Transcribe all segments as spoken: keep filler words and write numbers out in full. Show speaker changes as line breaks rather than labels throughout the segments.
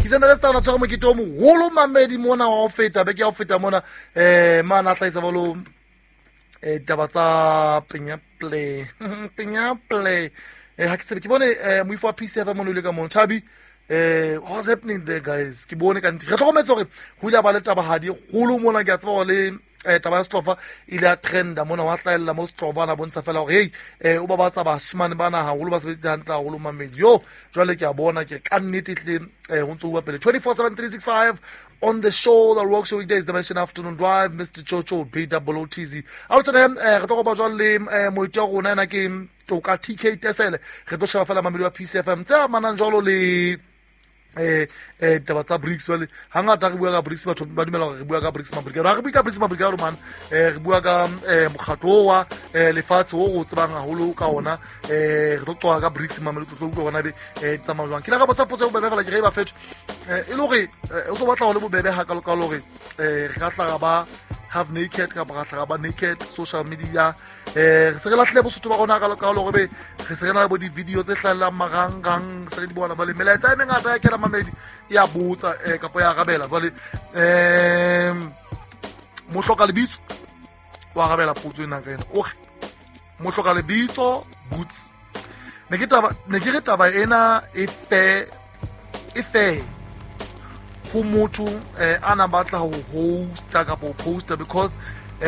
Kisana resta na tswa mo ke tomo holo mamedi mona wa ofeta be ke ya ofeta mona eh mana tla isa bolo eh taba tsa penya play penya play eh ha ke tsebe ke bone eh mo ifo P C F mo le ka mo Thabi eh what's happening there guys ke bone ka ntse re tlhokometse gore go ile ba le taba hadi holo mona ke a tseba le eh taba stofa ile a trenda mona wa tlaela mo stofa na bontsha fela gore hey eh o ba batsa ba shimane bana ha holo ba sebetsa hantla holo mamedi yo jwale ke a bona ke ka nnete tle eh ho ntse o ba pele twenty-four seven three sixty-five on the show the rocks weekdays dimension afternoon drive Mister Chocho B W T Z a tsena eh re tlo go ba jwale eh mo itse go nna ke toka T K Tesele re tlo shaba fela mamedi wa P C F M tsa manang jwalo le eh eh taba tsa bricks wale hangata re bua ka bricks batho ba dumela re bua ka bricks mabrika ra re bua ka bricks mabrika ro man eh re bua ka eh mokgatlo wa eh lefatshe o go tsebang haholo ka ona eh re tlo tswa ka bricks mamelo tlo go bona be eh tsama jwang kila ga botsa potso go bebe fela ke re ba fetho eh e lo re o so batla go le bobebe ha ka lo ka lo re eh re ka tla ba have naked ka ba tla ba naked social media eh re se re lahle bosotho ba gona ka lo ka lo be re se re na le bo di video tse hlalla marangang se re di bona ba le melaetsa e mengata ya kera mamedi ya botsa eh kapo ya gabela jwale eh mo hloka lebitso wa gabela potso ena ka ena o re mo hloka lebitso boots ne ke taba ne ke re taba ena e fe e fe go motho eh ana batla go hosta ka bo poster because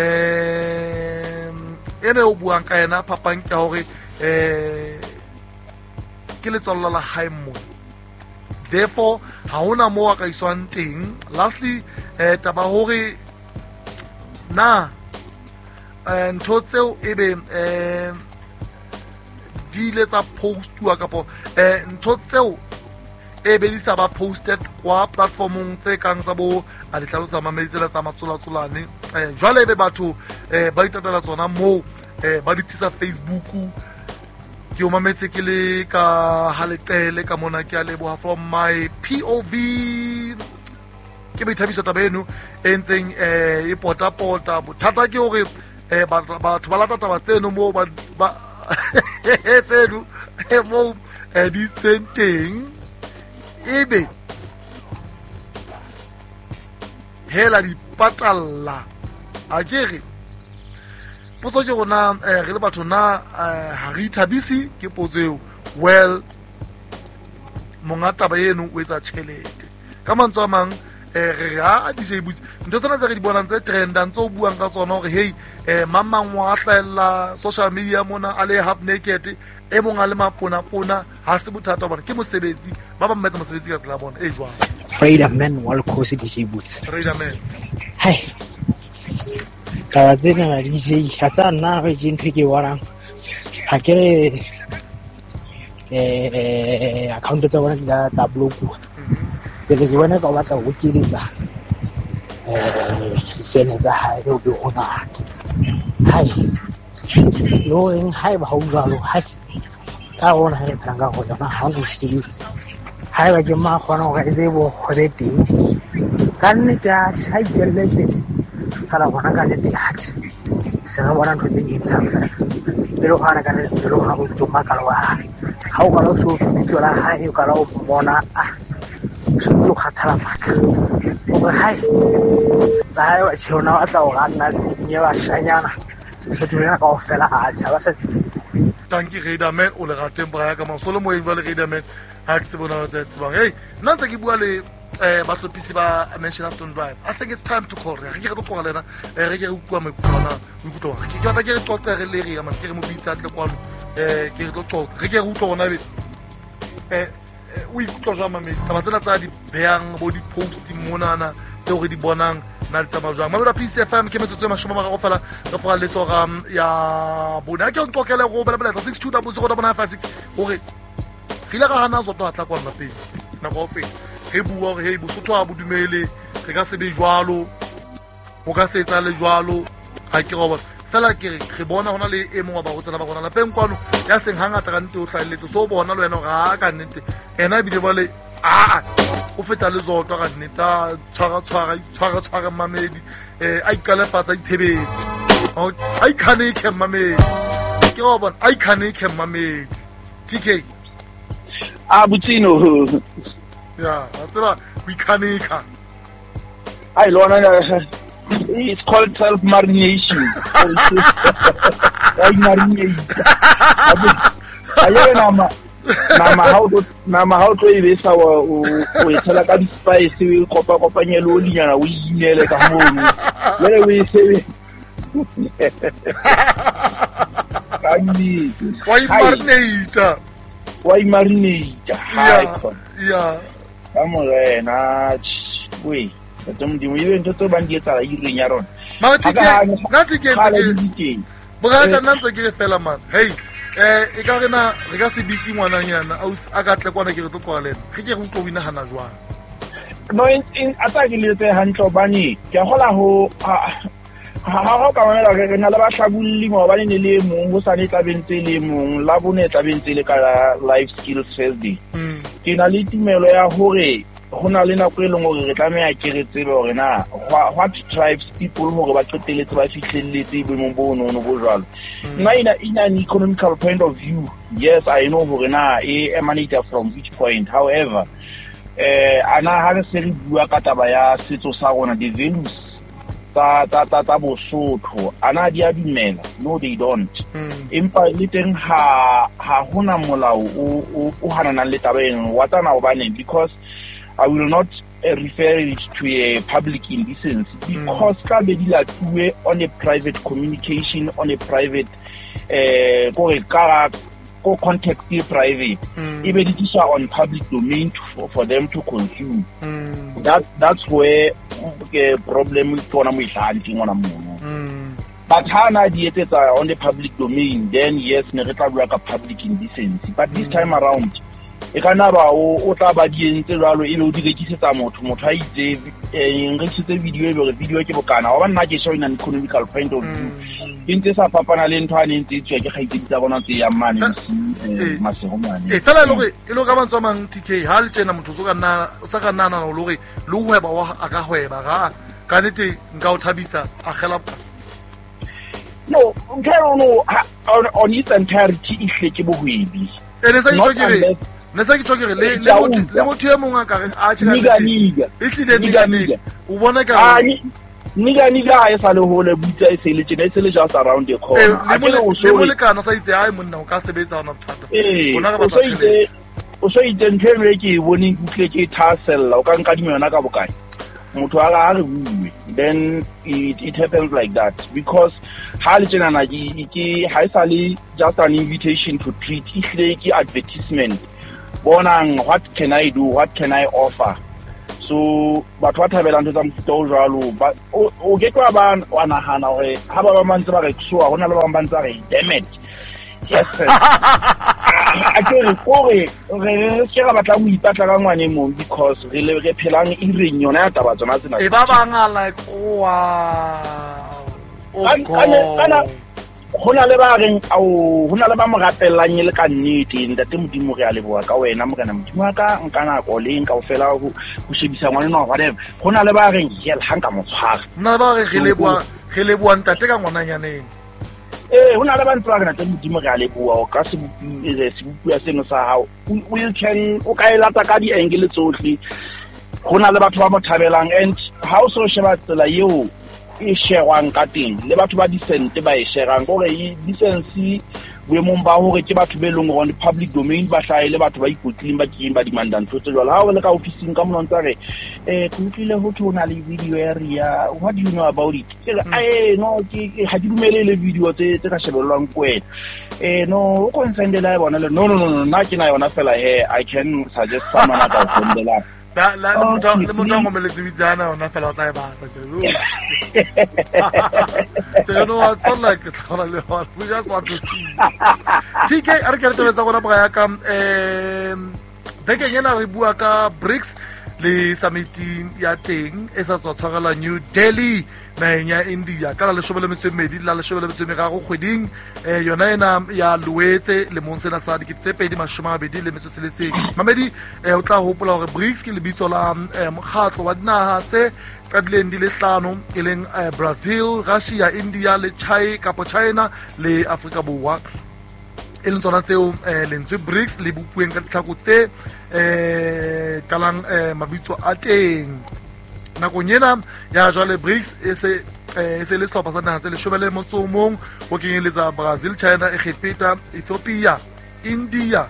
eh ene o buang ka ena papang ke hore eh ke le tsalla la high mo therefore ha ona mo ka iswang teng lastly eh taba hore na eh ntsho ebe eh di le tsa post wa kapo eh ntsho e be di sa ba posted kwa platformong tse kang tsa bo a di tlhalosa mameditsela tsa matsolatsolane eh jwale be batho eh ba itatela tsona mo eh ba di tisa Facebook ke o mametse ke le ka haletele ka mona ke a leboha from my P O V ke be thabisa tabeno e ntseng eh e pota pota bothata ke hore eh batho ba lata taba tseno mo ba tseno e mo eh di tsenteng ebe hela di patalla a kere potso ke gona eh re le batho na ha re thabisi ke potso well mongata ba yenu o etsa tšhelete ka mantswe a mang eh re ga di je butse ntse tsona tse re di bonang tse trendang tse o buang ka tsona gore hey eh mamang wa tlaela social media mona ale half naked e mong a le mapona pona ha se bothata bona ke mosebetsi ba ba mmetsa mosebetsi ka tsela bona e jwang
Freedom man wa le khosi di je butse
Freedom man
hai ka tsena na di je ha tsa nna re je ntwe ke bona ha ke re eh account tsa bona di tsa blog pele ke bona ka batla go tšeletsa eh sene tsa hae o be ona hai lo eng hai ba ho jalo hai ka ona hai phanga go yona ha go sebetsa hai ba ke ma gona go etse bo gore teng ka nnete a sai jelete kala bona ka nnete ha se ga bona ntse di tsaka pero ana ka nnete lo ha go tsoma ka lo ha ha o ka lo so tswela hai o ka lo bona ah so khathala maka o hai ba wa tshona wa tla o ganna tsinya ba shanyana se tshwana ka ofela a tshaba se
tanki Redaman o le rateng bra ka masolo mo e ba le Redaman ha ke tsebona tsa tsebang hey nna ntse ke bua le eh ba tlopisi ba mention afternoon drive I think it's time to call re ke re go tloga lena re ke re ukwa mo kwana mo kutwa ke ke batla ke re tlotla re le re ya man ke re mo bitsa tle kwano eh ke re tlotla re ke re utlwa ona be eh o ikutlo jwa mame taba tsena tsa di beang bo di post monana tse o re di bonang na di tsama jwang mamela P C F M ke metsotso e mashome mara go fela re fora letso ga ya bona ke o ntokele go bela bela six two double zero double nine five six gore gila ga hana zo to atla kwa nna pele na go fe re bua gore hey bosotho a bodumele re ka se be jwalo o ka se etsa le jwalo ga ke go fela ke re bona hona le e mongwe ba go tsena ba gona la peng kwano ya seng hangata ka nnete o tlhaeletse so bona le wena ga ka nnete ena bile ba le a o feta le zotwa ka nnete tshwara tshwara tshwara tshwara mamedi eh a ikalefatsa itshebetse a ikhaneke mamedi ke go bona a ikhaneke mamedi T K
a butsino
Yeah, tseba we kanika.
I learned it's called self marination. I marinate. I nama nama how to nama how to e besa wa o e tsela ka di spice we kopa kopanya le oli nyana o inele ka mo. Le we se Kani.
Why marinate?
Why marinate?
Yeah. Yeah.
Come on, na we. Tum di we ntse to bandi tsa i re nya rona.
Ma tike, na tike tike. Bogaka nna ntse ke fela man. Hey, eh e ka rena re ka se bitsi ngwana nyana a ka tle kwana ke re to kwalena. Ke ke go tlo wina hana jwang.
No in in ataki le tse hantlo bani. Ke gola ho ha ha ka mona re na le ba hlabulli mo ba ne le mong go sane tla bentse le mong la bone tla bentse le ka life skills Thursday. Ke na le timelo ya hore hona le nako e leng hore re tlameha ke re tsebe hore na what drives people hore ba qeteletse ba fihlelletse boemong bo no bo jwalo. Nna ina ina an economical point of view, yes I know hore na e emanate from which point. However, eh ana ha re se re bua ka taba ya setso sa rona, the values ta ta ta ta Bosotho ana di a dumela, no they don't. Empa le teng ha ha hona molao o o hanana le taba eno wa tsana o bane, because I will not uh, refer it to a public indecency, because ka be di la tue on a private communication, on a private uh go ka go context private, even it is on public domain to, for, for them to consume. Mm. That that's where the problem is gonna be hunting on a moon. But how na di on the public domain, then yes, ne re tla bua ka public indecency. But this time around, e kana ba o tla ba di ntse jalo e le o di rekisetsa motho motho a itse e ngisitse video e le video ke bokana wa nna ke show in an economical point of view. Inte sa papana le ntwane ntse tswe ke gaitse tsa bona tse ya mane masego mane
e fela le e lo ka bantsa mang T K ha le tsena motho so ka nna sa ka nana no le le hweba wa aka hweba ga ka nete nka o thabisa a gela.
No, no, no, on, on its entirety e hleke bohwebi.
E ne sa itse ke re ne sa ke tsokere le le motho le motho e mongwe ka re a tshela
niga niga
e tlile niga niga o bona ka
niga niga e sa le hole butsa e se le tsena e se le just around the corner
a ke o so le kana sa itse ai monna o ka sebetsa ona bothata bona ka batla tshele
o so itse ntwe ke bone kutle ke thasella o ka nka di yona ka bokae motho a ga re bue, then it, it happens like that, because ha le tsena na ke ha isa le just an invitation to treat ihle ke advertisement bonang what can I do, what can I offer. So batho ba thabelang tsa mfuta o jalo ba o ke twa ba wa nahana hore ha ba ba mantse ba re tswa hona le ba ba ntse re damn it. Yes sir. A ke re gore re se ga batla go ipatla ka ngwane mo, because re le re phelang e reng yona ya taba tsona tsena
e ba banga like wow
kana hona le ba reng au hona le ba mo gatellang le ka nnete ntate modimo re a leboa ka wena mo kana modimo ka nkana go le nka o fela go go shebisa ngwana no whatever hona le ba reng hel hanga mo tshwara
nna ba re re leboa re leboa ntate ka ngwana nyaneng
eh hona le ba ntwa kana ntate modimo re a leboa o ka se se bua seno sa hao we can o ka elata ka di angle tsotlhe hona le batho ba mo thabelang, and how so sheba tsela yeo e sherwang ka teng le batho ba decent ba e sherang gore e decency we mo ba hore ke batho be leng on public domain ba hlaile batho ba ikotleng ba ke ba dimandang tshotse jwalo ha o le ka officing ka mona ntse re eh kutlile ho thona le video area, what do you know about it? Eh no ke ha di dumele le video tse tse ka shebelwang kwena eh no o consendela bona le no no no na ke na yona fela he I can suggest someone that will sendela
la la le motho le motho mo le tsibitsana ona fela o tla e ba tsa no what's on like we just want to see T K a re ke re tebetsa gona boga ya ka em beke ngena re bua ka BRICS le summit ya teng e sa tswa tshwarela New Delhi naheng ya India ka la leshome le metso e mmedi la leshome le metso e meraro kgweding eh yona ena ya Loetse le monsena sa diketse pedi mashome a mabedi le metso seletseng mamedi eh o tla hopola hore BRICS ke lebitso la mokgatlo wa dinaha tse qadileng di le hlano e leng Brazil, Russia, India le China kapo China le Afrika Borwa e leng tsona tseo lentswe BRICS le bupueng ka ditlhako tse eh talang mabitso a teng nakong ena ya jwale BRICS e se e se le sehlopha sa naha tse leshome le motso o mong ho kenyeletsa Brazil, China, Egipeta, Ethiopia, India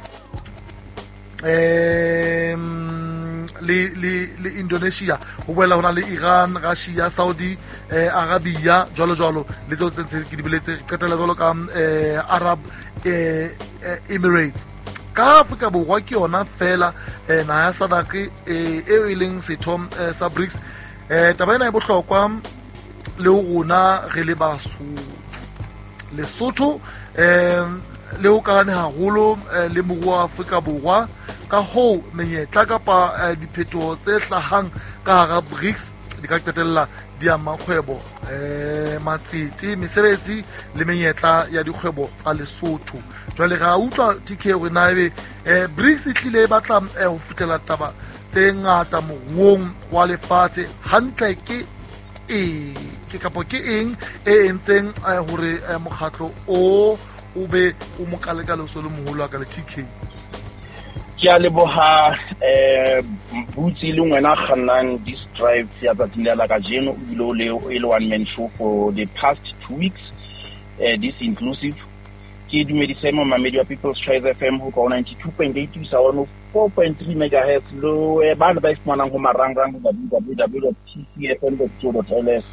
um le le le Indonesia ho boela hona le Iran, Russia, Saudi eh, Arabia jwalo jwalo le tseo tse ke di biletse qetela jwalo ka eh, Arab eh, eh, Emirates. Ka Afrika Borwa ke yona fela eh, naha ya SADC eh, e leng setho eh, sa BRICS eh, taba ena e bohlokwa le rona re le Basotho. Lesotho eh le ho kane haholo le moruo wa Afrika Borwa ka ho menyetla kapa diphetoho tse hlahang ka hara BRICS di ka qetella di ama kgwebo eh matsete mesebetsi le menyetla ya dikgwebo tsa Lesotho. Jwale ra utlwa T K hore na ebe BRICS e tlile batla ho fitela taba tse ngata moruong wa lefatshe hantle ke e ke kapo ke eng e entseng hore mokgatlo o o be o mokaleka le so le moholo ka le T K.
Ke a leboha eh butsi le ngwana khanang this drive ya tsatsing la ka jeno o ile o le ile one man show for the past two weeks uh, this inclusive ke dumedise mo mamedi wa People's Choice F M ho ka ninety-two point eight sa one oh four point three megahertz lo e ba le ba ifumana go marang rang go w w w dot t c f m dot co dot l s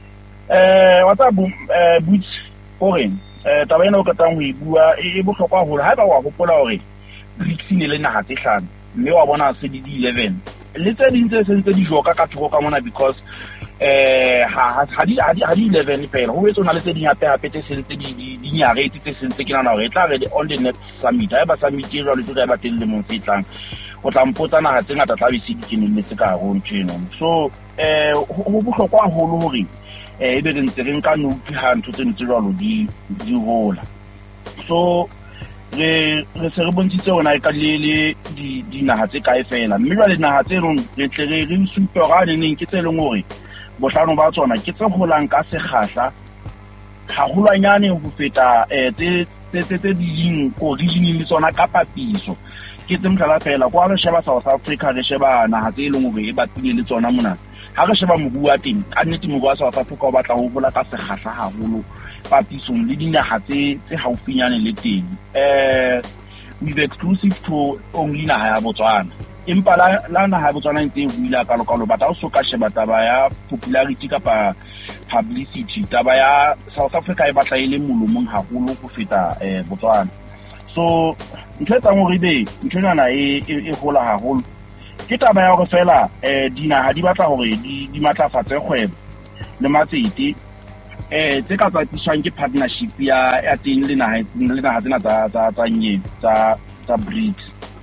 eh wa tsa eh butsi foreign eh taba ena o ka tang ho e bua e bohlokwa hore ha ba wa gopola hore BRICS ne le naha tse hlano mme wa bona se di eleven le tse ding tse sentse di joka ka thoko ka mona because eh ha ha di ha di eleven pela ho etso na le tse ding hape hape tse sentse di di nyaretse tse sentse ke nana hore e tla re on the next summit ha ba summit e jwale tlo ba telle mo tsetlang o tla mpotsa naha tse ngata tla be se di kenelletse ka ho ntsheno. So eh ho bohlokwa haholo hore eh ebe re ntse re nka note ha ntho tse ntse jwalo di di hola. So re re se re bontshitse ona e ka le di dinaha tse kae fela mme jwale naha tse rong re tle re re supera ne neng ke tse leng hore bohlano ba tsona ke tse holang ka sekgahla hahulwanyane ho feta eh tse tse tse ding ko region le tsona ka papiso ke tse mhlala fela kwa re sheba South Africa re sheba naha tse leng hore e batile le tsona mona ha re sheba mobu wa teng ka nnete mobu wa South Africa o batla ho hola ka sekgahla haholo papisong le dinaha tse tse haufinyane le teng eh with exclusive to only naha ya Botswana empa la la naha ya Botswana ntse e buila ka lokalo batla o soka sheba taba ya popularity kapa publicity taba ya South Africa e batla ile molomong haholo go feta eh Botswana. So ntse tsa mo ribe ntshana e e hola haholo ke taba ya go fela eh dinaha di batla hore di di matlafatse kgwebo le matsete eh tse ka tsatisang ke partnership ya ya teng le naha le naha tsena tsa tsa tsa nye tsa tsa BRICS.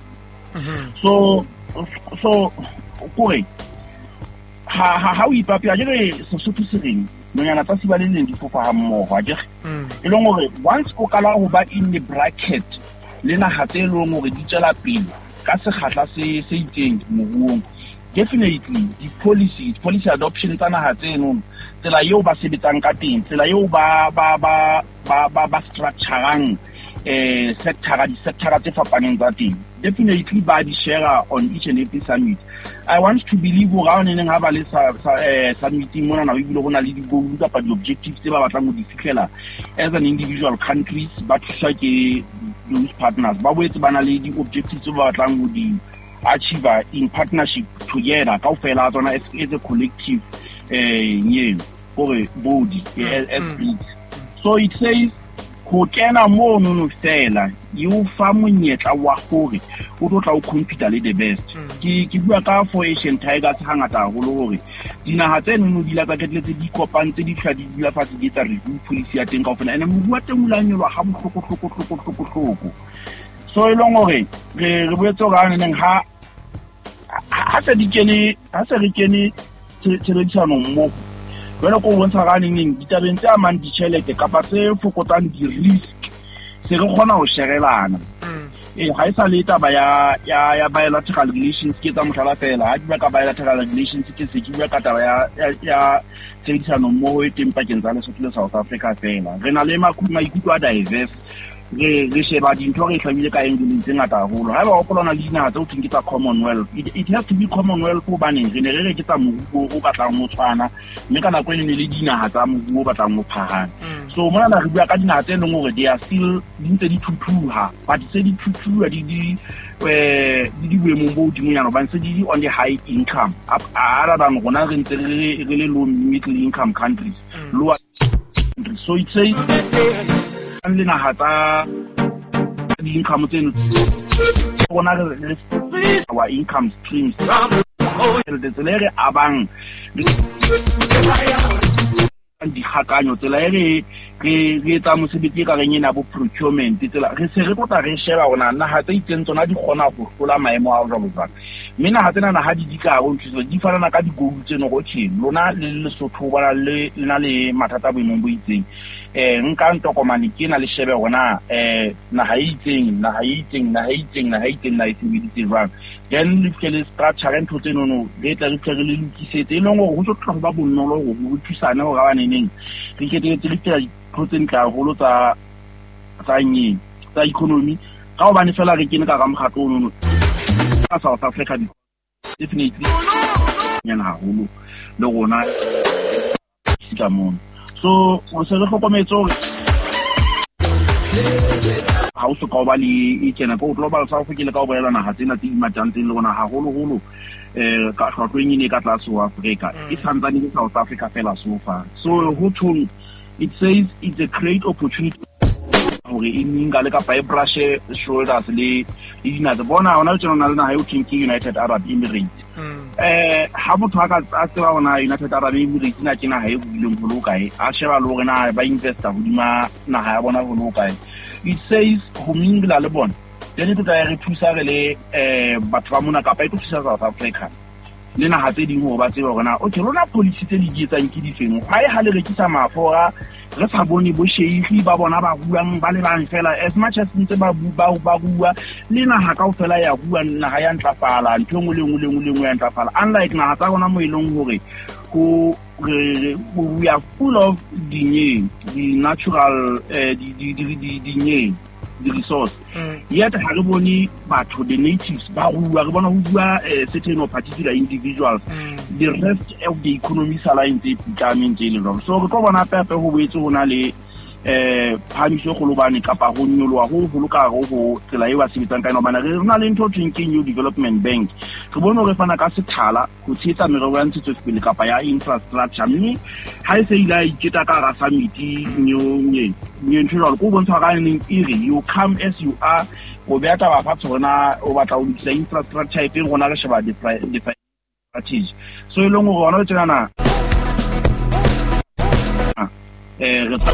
So so kore ha ha ha o ipapia jere Sesotho se reng nonyana tsa siba le leng di fofa ha mmoho a jere e leng hore once o kala ho ba in the bracket le naha tse leng hore di tsela pele ka sekgahla se se itseng moruong definitely the policies policy adoption tsa naha tse no tsela eo ba sebetsang ka teng tsela eo ba ba ba ba ba ba structurang eh sector di sector tse fapaneng tsa teng definitely ba di share on each and every summit. I want to believe hore ne neng ha ba le sa eh summit mona na o ibile bona le di goal kapa di objectives tse ba batlang ho di fitlhela as an individual countries ba thusa ke those partners ba boetse bana le di objectives tse ba batlang ho di achieve in partnership together ka ofela tsona as a collective eh nye gore body as BRICS. So it says go kena mo no no fela you fa monyetla wa gore o tlo tla o compete le the best ke ke bua ka for Asian Tigers hangata holo hore dinaha tse no di la ka ketletse di kopantse di tla di dula fatshe di tsa review policy ya teng ka ofela ene mo bua teng ulanyelwa ha bohloko hloko hloko hloko hloko. So e leng hore re re boetse ga neng ha ha se di kene ha se re kene tshebedisano mo wena ko bontsha ga neng ditabeng tse amang ditšhelete kapa tse fokotsang di-risk se re kgona ho sherelana eh ha isa le taba ya ya ya bilateral relations ke tsa mohlala fela ha di ba ka bilateral relations ke se ke bua ka taba ya ya tshebedisano mo e teng pakeng tsa Lesotho le South Africa fela re na le maikutlo a diverse re re sheba dintho re tlhabile ka engine tse ngata haholo ha ba opolana le dinaha tse o theng ke tsa Commonwealth it, it has to be Commonwealth ho bane re ne re re ke tsa moruo o batlang ho tshwana mme ka nako e ne le dinaha tsa moruo o batlang ho phahana so mona na re bua ka dinaha tse leng hore they are still di ntse di thuthuha but tse di thuthuha di di eh di di boemong bo dingonyana ba ntse di on the high income ara ba rona re ntse re le low middle income countries lower countries so it says le naha tsa di income tseno bona re our income streams the tsela abang di hakanyo tsela e re re tsa mosebetsi ka reng ena bo procurement tsela re se re tota re sheba ona naha tse itseng tsona di kgona go hlola maemo a jwalo jwalo mina ha tsena na ha di dika go ntse di fana ka digolu tseno go tsheng lona le Lesotho ba le lena le mathata bo imong bo itseng eh nka ntokomane ke na le shebe gona eh naha itseng naha itseng naha itseng naha itseng na itseng di tsebang then le ke le structure re ntho tseno no le tla re tle le lokisetse le ngo go tlo tlo ba bonolo go go thusana go ga baneneng re ke te le tla protein ka go lotsa tsa nyi tsa economy ka ba ne fela re kene ka ga mkhatlo no ka South Africa definitely yana haholo le gona sika mono so o se re hlokometso ha o se ka ba le e kena ko global south ke le ka o boela na ha tsena tse imatantseng le gona haholo holo eh ka tlhwatlhweng ne ka tlase wa Africa e santsane ke South Africa fela so far so ho thong it says it's a great opportunity hore e ninga le ka pa e brush shoulders le dina tse bona ona tsona na le na ha o thinking United Arab Emirates eh ha motho a ka a tseba ona United Arab Emirates na kena ha e buileng go lokae a sheba le gore na ba investor go dima na ha ya bona go lokae it says ho mingla le bona le ne tla re thusa re le eh batho ba mona ka pa e thusa South Africa le na ha tse ding ho ba tseba gore na o ke rona policy tse di etsang ke di feng ha e ha le rekisa mafora re sa bone bo sheikhi ba bona ba buang ba le bang fela as much as ntse ba ba ba bua le na ha ka o fela ya bua na ha ya ntlafala ntho ngwe le ngwe le ngwe le ngwe ya ntlafala unlike na ha tsa gona mo ilong hore go we are full of the the natural the the the the the resource yet ha re bone batho the natives ba bua re bona ho bua certain or particular individuals the rest of the economy align the becoming general so re go bona pepe ho boetse hona le eh phamiso go lobane ka pa go nyolwa go go ka go go tsela e ba sebetsang ka nobana re rena le ntho thinking new development bank re bona re fana ka sethala go tshetsa merero ya ntshetswe pele ka pa ya infrastructure mme ha e se ila iketa ka ga summit nyo nye nyo ntsholo go bontsha ga neng ire you come as you are go beata ba fa tsona o batla o ditsa infrastructure e peng gona re sheba di strategy so e longo gona le tsena eh re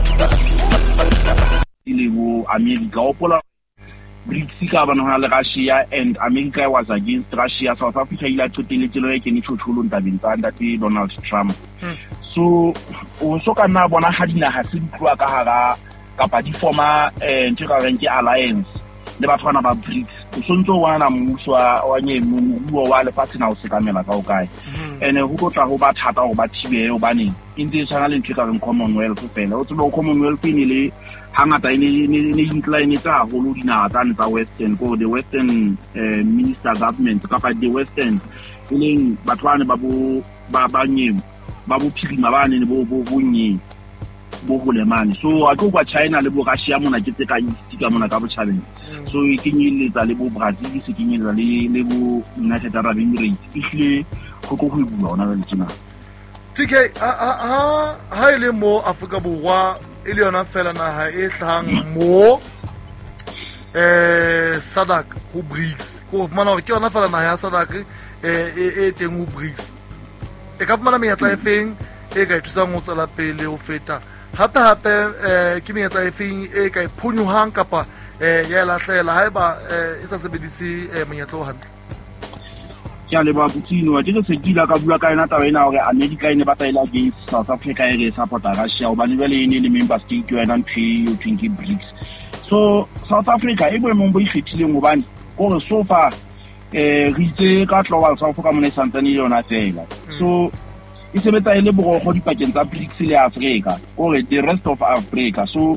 ile go America o pola BRICS ka bana hona le Russia and America was against Russia South Africa ila thoteletselo e ke ni tshotsholo ntabeng tsa ndate Donald Trump so o so ka na bona ha dina ha se ditlwa ka hara kapa di forma eh ntse ka reng ke alliance le batho bana ba BRICS o sontso wana mmuso wa nye mmuo wa le fatshe na o se kamela ka o kae ene ho tla ho ba thata go ba thibe o bane inte tsana le ntse ka reng Commonwealth fela o tsebo Commonwealth ni le hangata ne ne incline tsa go lo dina tsa tsa western go the western eh, minister government ka pa the western ileng batho bana ba bo ba ba nye ba bo phirima bana ne bo bo bonye bo bolemane so a go kwa China le bo Russia mona ke tse ka istika mona ka bo challenge so e kenyelletsa le bo Brazil se kenyelletsa le le bo United Arab Emirates ile go go go bua ona le tsena
T K a a ha ile mo Afrika Borwa ile yona fela na ha e tlang mo eh SADC go BRICS go mana ke yona fela na ya SADC eh e teng go BRICS e ka fumana menyetla e feng e ka ithusa go tsela pele o feta hape hape eh ke menyetla e feng e ka iphunyuhang kapa eh ya la tlela ha eba e sa sebedise menyetla o hantle
ya le ba butino a dire se dila ka bua ka ena taba ena hore America ine batla against South Africa e re support Russia o bane bele ene le member state yo ena nthe yo thinki BRICS so South Africa e bo mo bo ikgethileng hobane gore so far eh re itse ka global South Africa mona santsane yona tsela so e sebetsa ile borogo dipakeng tsa BRICS le Africa gore the rest of Africa so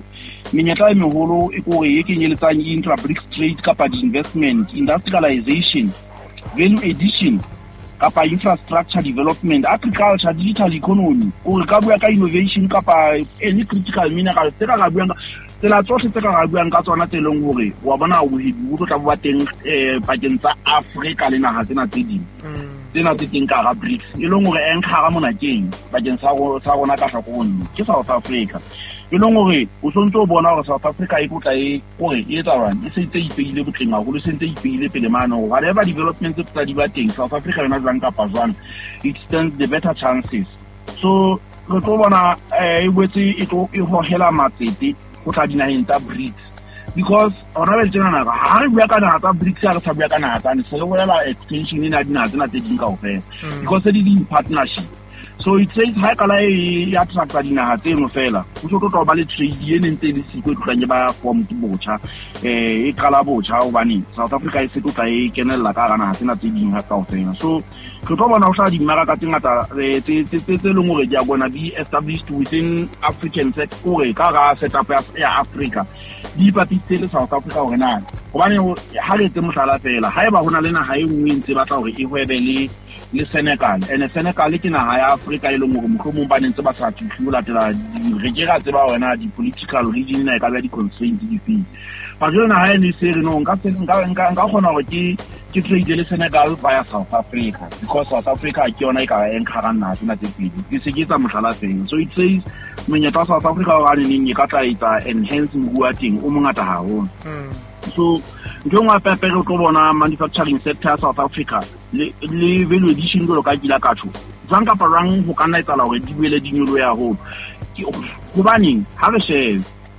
menyetla e meholo e kore e kenyeletsang intra-BRICS trade kapa di-investment, industrialization, value addition kapa infrastructure development, agriculture, digital economy, kore ka bua ka innovation kapa any critical mineral tse ka buang tsela tsohle tse ka buang ka tsona tse leng hore wa bona o hibu go tla bo teng eh pakeng tsa Africa le naha tsena tse ding tsena tse teng ka ga BRICS e leng hore e nkga mona keng pakeng sa go sa rona ka hlakone ke South Africa e leng hore o sontse o bona hore South Africa e tla e gore e etsa bana e se tse ipeile botleng haholo se ntse ipeile pele mano whatever development tse tsa di ba teng South Africa yona jwang kapa jwang it stands the better chances. So re tlo bona e botse e tlo e hohela matsete go tla dinaheng tsa BRICS because ona le tsena na ha re bua ka naha tsa BRICS ya re sa bua ka naha tsa ne se re bolela extension ina dinaha tsena tse ding kaofela because it is in partnership. So it says ha kala e ya tractor dinaha tse no fela o tlo tlo ba le trade ye nentse le siko e tlanye ba form ke botjha eh e kala botjha o bani South Africa e se tla e kenella ka ga naha tsena tse ding ha kaofela. So ke tlo bona o sa di maraka tse ngata tse tse tse le ngore di a gona be established within African sector ka ga setup ya Africa di patitse le South Africa hore na hobane ha re tse mohlala fela ha eba hona le naha e nngwe ntse batla hore e hwebe le le Senegal and Senegal ke naha ya Africa e leng hore mohlomong ba nentse ba sa thuhle latela re kera tse ba wena di political region na ka ba di constraints di fi ba jona ha ne se re no nka nka nka khona hore ke ke trade le Senegal via South Africa because South Africa ke yona e ka enkarana tsena tse pedi ke se ke tsa mohlala feng. So it says menyetla South Africa wa ne ne ka tla etsa enhance bua ting o mongata haholo. So ntho ngwa pepe re tlo bona manufacturing sector South Africa le le value addition go ka dila ka tsho tsang ka parang ho kana etsala hore di buele di nyolo ya ho go bani ha re share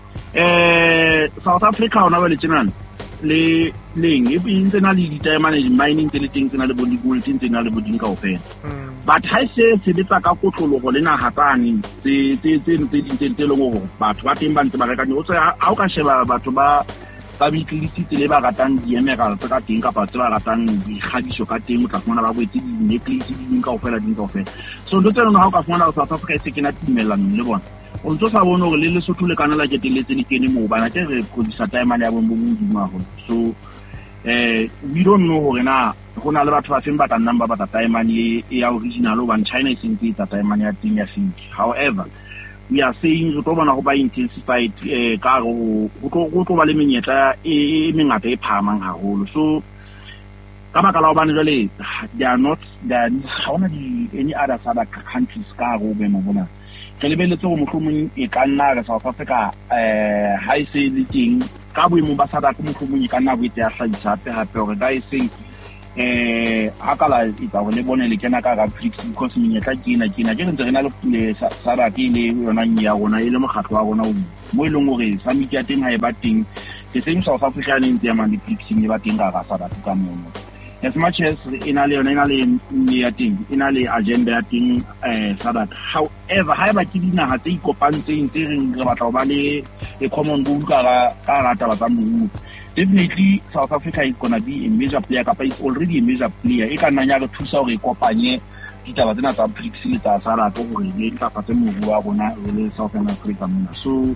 eh South Africa ona ba le tsenana le leng e bintse na le ditamane di mining tse le teng tsena le bo di gold tse na le bo ding ka ofela but ha se se betsa ka kotlolo go lena hatsane tse tse tse tse tse le go batho ba teng ba ntse ba reka o tsa ha o ka sheba batho ba ba bitlisi le ba ratang di emerald tsa ka teng kapa tse ba ratang di kgadiso ka teng o tla fumana ba boetse di necklace di ding ka ofela ding ka ofela. So ntse no ha o ka fumana South Africa se kena timelano le bona o ntse sa bona gore le le sotho le kana la ke teletse le kene mo bana ke re producer time ya bombo mo di mago. So eh we don't know gore na go na le batho ba feng ba tla namba ba ta time e ya original o ban China e sentse ta time ya ting ya fink. However we are saying re tlo bona go ba intensified eh ka go go tlo ba le menyetla e mengata e phamang haholo. So ka baka la bana jale they are not there how many any other other countries ka go be mo bona ke lebeletse go mohlomong e ka nna ga South Africa eh ha e se le teng ka boemo ba sada ke mohlomong e ka nna bo e ya hlahisa hape hape gore ga e se eh akala ita go le bone le kena ka ga BRICS because menyetla ke ena ke ena ke ntse re na le sada ke le yona nya gona ile mokgatlo wa gona mo e leng gore summit ya teng ha e ba teng ke seng South Africa ne ntse ya man di BRICS ne ba teng ga ga sada ka mo as much as ina le ina le ya ting ina le agenda ya ting eh sabat. However ha ba ke dina ha tse ikopantseng tse re re batla ba le a common goal ka ka rata ba tsa mmu definitely South Africa is gonna be a major player kapa is already a major player e ka nna nya re thusa hore ikopanye ditaba tsena tsa BRICS le tsa sara go gore le tla fa tse mobu wa bona le Southern Africa mona. So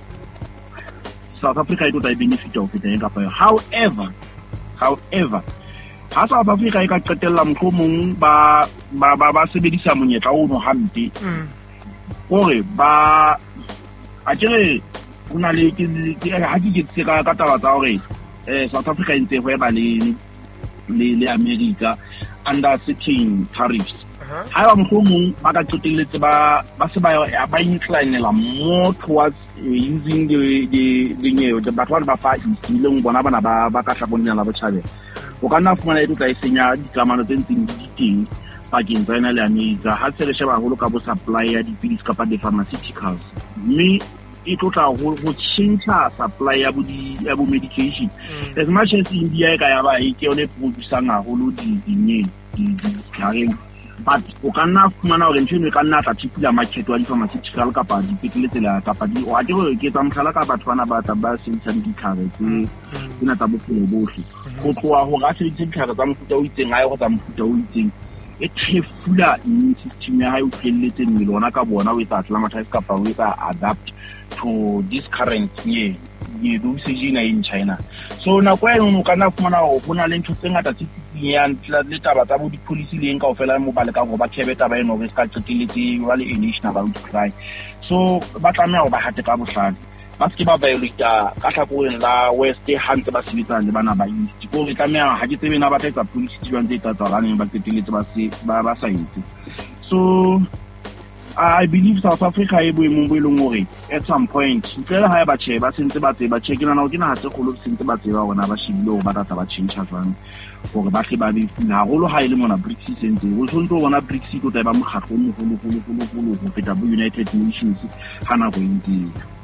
South Africa e tla benefit of it kapa however however ha South Africa e ka qetella mohlomong ba ba ba sebedisa monyetla o no hampe gore ba a tsere una le ke ha ke ke ka ka taba tsa gore eh South Africa e ntse go ba le le America under certain tariffs ha ba mohlomong ba ka qetelletse ba ba se ba ba inclinela more towards using the the the batho ba fa ile ngwana bana ba ba ka hlabonna la botšhabe o ka nna fumana e tla e senya dikamano tse ntseng di teng pakeng tsa ena le America ha se re sheba holo ka bo supply ya dipilisi kapa di pharmaceuticals mme e tla go go change supply ya bo di ya bo medication as much as India ka ya ba e ke one producer nga holo di di di di but o ka nna fumana hore ntse ne ka nna tla tipula market wa di pharmaceutical kapa di petletsela kapa di o a ke go ke tsa mhlala ka batho bana ba tsa ba sentsa di tlhare ke ina tsa bophelo bohle go tloa go ga se di tlhare tsa mofuta o itseng a go tsa mofuta o itseng e thefula immune system ya hae o phelletse mmele ona ka bona o etsa acclimatize kapa o etsa adapt to this current year ye dosage ena in China. So na kwa eno kana fumana o bona le ntho tse ngata tse tsinyang le taba tsa bo di-policy le eng kaofela mo bale ka go ba khebe taba eno re ska tseteletse wa le nation about to cry. So ba tlameha go ba hate ka bohlale ba se ba violate ka hlakoreng la west hantle ba sebetsa le bana ba east go re tlameha ha ke tsebe na ba tsa policy di bantse tsa tsalaneng ba tseteletse ba se ba ba saitse. So I believe South Africa e boemong bo ileng hore at some point ntle ha ba che ba sentse ba tseba che ke nana o ke na ha tse kholo sentse ba tseba bona ba shibile go ba tata ba change jwang gore ba tle ba be na holo ha ile mona BRICS sentse o sontso bona BRICS go tla ba mokgatlo mo holo holo holo holo go feta bo United Nations hana go ntse.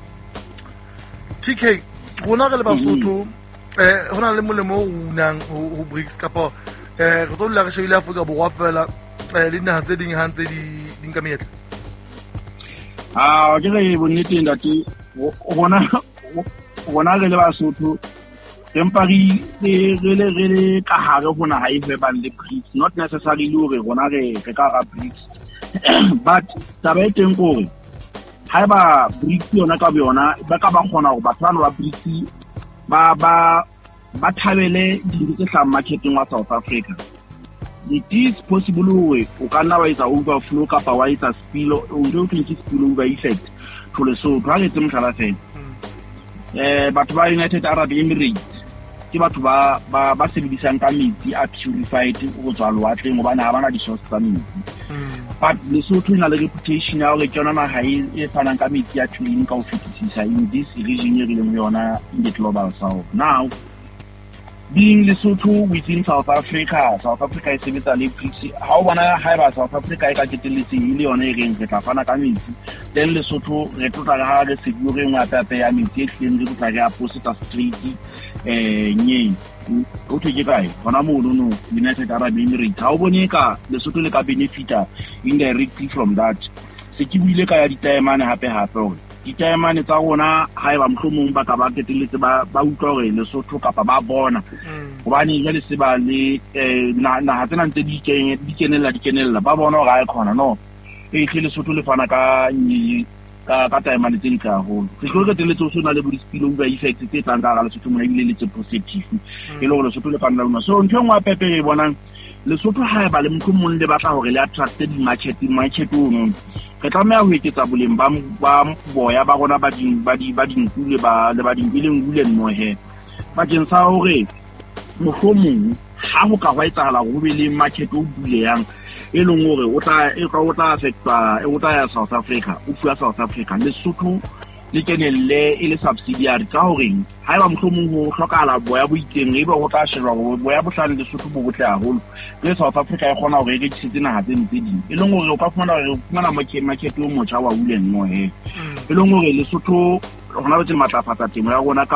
T K rona re le Basotho eh hona le molemo o unang ho BRICS kapa eh re tlo la re shebile Afrika Borwa fela eh le nna tse ding ha ntse di dinka meetlo.
Ah, ke re bonnete ndati bona bona re le Basotho empa re re re ka hare bona ha e ba le BRICS, not necessarily hore bona re re ka ga BRICS but taba e teng gore ha ba BRICS yona ka bona ba ka ba kgona go batho ba BRICS ba ba ba thabele di tse hla marketing wa South Africa. It is possible way o kana wa etsa overflow kapa wa etsa spill o ntse o ntse spill over effect to le so ba le tseng tlala fela eh batho ba United Arab Emirates ke batho ba ba ba sebedisang ka metsi a purified go tswa lwatle ngo bana ha bana di source tsa metsi but le so tlina le reputation ya gore tsona ma ha e fanang ka metsi a clean ka o fetisisa in this region e leng yona in the global south. Now being Lesotho within South Africa, South Africa is sebetsa le BRICS. How bona ha ba South Africa e ka keteletse ile yona e reng re tla fana ka metsi. Then Lesotho re tla ga re segure ngata pe ya metsi e tleng re tla ga posita street eh nye o tse kae bona mo no United Arab Emirates. Ha o bone ka Lesotho le ka benefita indirectly from that. Se ke buile ka ya ditaemane hape hape ditaemane tsa rona ha e ba mhlomong ba ka ba keteletse ba ba utlwa gore Lesotho kapa ba bona gobane jale se ba le na na ha tsena ntse di kenye di kenella di kenella ba bona ga e khona no e tle Lesotho le fana ka ka ka taemane tse di ka holo se go keteletse o sona le bo dispilo over effect tse tlang ka ga Lesotho mona ile le tse positive e le gore Lesotho le fana lona so ntho ngwa pepe e bonang Lesotho ha e ba le mhlomong le batla gore le attract di market market o no ke tlameha ho eketsa boleng ba ba boya ba rona ba ding ba di ba dinkule ba le ba dingileng gule nno he ba jeng sa hore mohlomong ha ho ka wa etsala go be le market o buleyang e leng hore o tla e ka o tla affecta e o tla ya South Africa o fua South Africa Lesotho le kenelle e le subsidiary ka hore ha e ba mohlomong ho hlokala boya bo iteng e ba go tla sheba go boya bo hlane Lesotho bo botle haholo le South Africa e gona gore e rekisitse na hatse ntse ding e leng gore o ka fumana gore o fumana market market o motsha wa ulen no he e leng gore Lesotho gona ba tse matlafatsa temo ya rona.